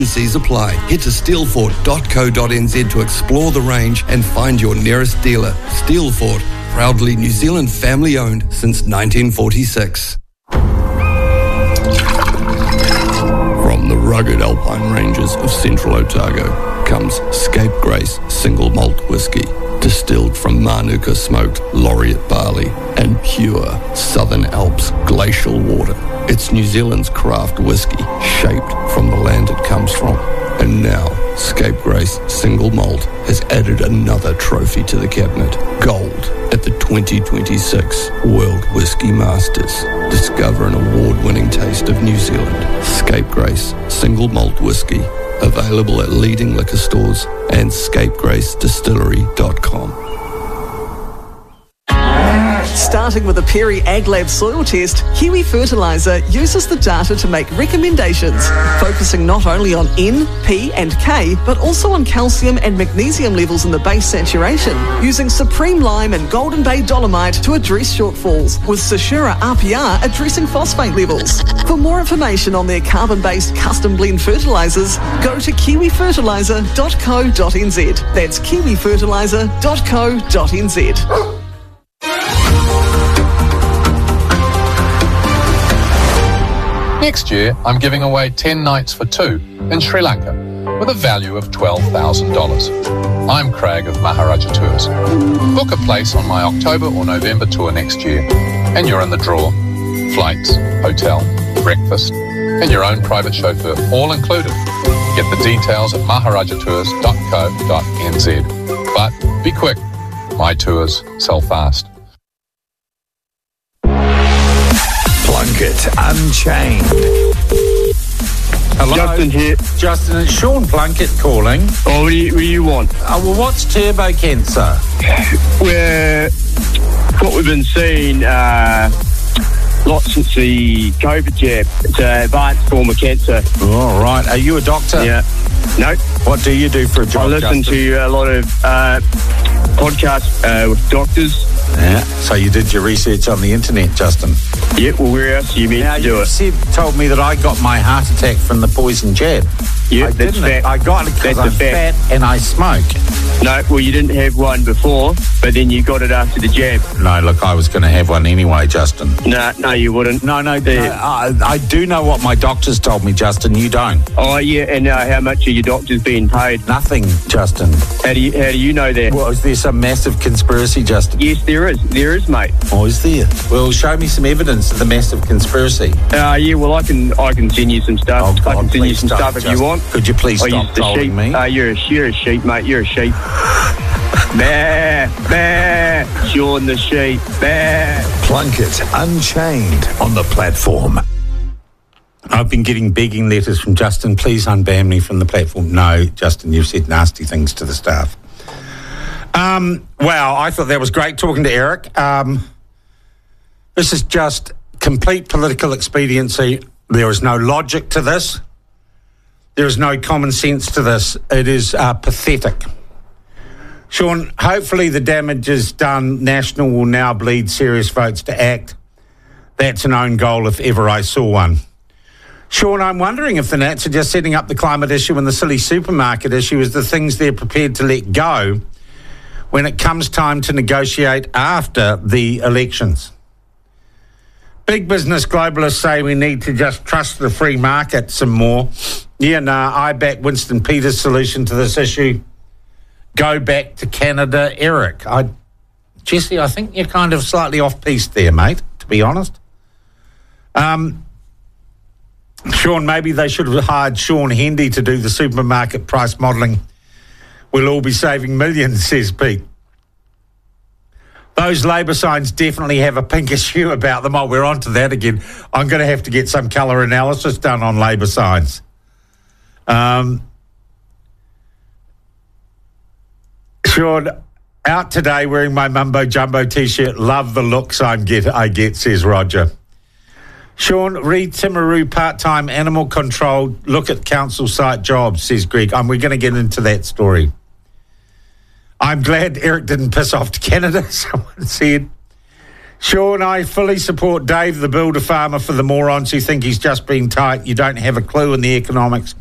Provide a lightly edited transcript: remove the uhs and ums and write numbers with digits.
Fees apply. Head to steelfort.co.nz to explore the range and find your nearest dealer. Steelfort, proudly New Zealand family owned since 1946. From the rugged alpine ranges of central Otago comes Scapegrace single malt whiskey, distilled from Manuka smoked laureate barley and pure Southern Alps glacial water. It's New Zealand's craft whiskey, shaped from the land it comes from. And now, Scapegrace Single Malt has added another trophy to the cabinet. Gold at the 2026 World Whisky Masters. Discover an award-winning taste of New Zealand. Scapegrace Single Malt Whiskey. Available at leading liquor stores and scapegracedistillery.com. Starting with a Perry AgLab soil test, Kiwi Fertiliser uses the data to make recommendations, focusing not only on N, P and K, but also on calcium and magnesium levels in the base saturation, using Supreme Lime and Golden Bay Dolomite to address shortfalls, with Sashura RPR addressing phosphate levels. For more information on their carbon-based custom blend fertilisers, go to kiwifertiliser.co.nz. That's kiwifertiliser.co.nz. Next year, I'm giving away 10 nights for two in Sri Lanka with a value of $12,000. I'm Craig of Maharaja Tours. Book a place on my October or November tour next year, and you're in the draw. Flights, hotel, breakfast, and your own private chauffeur, all included. Get the details at maharajatours.co.nz. But be quick, my tours sell fast. Plunkett Unchained. Hello. Justin here. Justin, it's Sean Plunkett calling. Oh, what do you want? Well, what's turbo cancer? What we've been seeing lots since the COVID jab. It's an advanced form of cancer. Oh, right. Are you a doctor? Yeah. No. What do you do for a job, I listen Justin? to a lot of podcasts with doctors. Yeah. So you did your research on the internet, Justin? Yeah, well, where else are you meant to do it? Told me that I got my heart attack from the poison jab. Yeah, I that's didn't. fact. I got it because I'm fat and I smoke. No, well, you didn't have one before, but then you got it after the jab. No, look, I was going to have one anyway, Justin. No, you wouldn't. No, I do know what my doctors told me, Justin. You don't. Oh, yeah, and how much are your doctors being paid? Nothing, Justin. How do you know that? Well, is there some massive conspiracy, Justin? Yes, there is. There is, mate. Oh, is there? Well, show me some evidence of the massive conspiracy. Yeah, well, I can send you some stuff. Oh, God, I can send you please some don't, stuff if Justin. you want. Could you please stop trolling me? You're a sheep, mate. You're a sheep. Bah, bah, Sean the sheep. Bah. Plunkett Unchained on the platform. I've been getting begging letters from Justin. Please unban me from the platform. No, Justin, you've said nasty things to the staff. Wow, I thought that was great talking to Eric. This is just complete political expediency. There is no logic to this. There is no common sense to this. It is pathetic. Sean, hopefully the damage is done. National will now bleed serious votes to act. That's an own goal if ever I saw one. Sean, I'm wondering if the Nats are just setting up the climate issue and the silly supermarket issue as the things they're prepared to let go when it comes time to negotiate after the elections. Big business globalists say we need to just trust the free market some more. I back Winston Peters' solution to this issue. Go back to Canada, Eric. Jesse, I think you're kind of slightly off-piste there, mate, to be honest. Sean, maybe they should have hired Sean Hendy to do the supermarket price modelling. We'll all be saving millions, says Pete. Those Labour signs definitely have a pinkish hue about them. Oh, we're on to that again. I'm going to have to get some colour analysis done on Labour signs. Sean, out today wearing my Mumbo Jumbo T-shirt. Love the looks I get, says Roger. Sean, read Timaru part-time animal control. Look at council site jobs, says Greg. We're going to get into that story. I'm glad Eric didn't piss off to Canada, someone said. Sean, I fully support Dave, the builder farmer, for the morons who think he's just being tight. You don't have a clue in the economics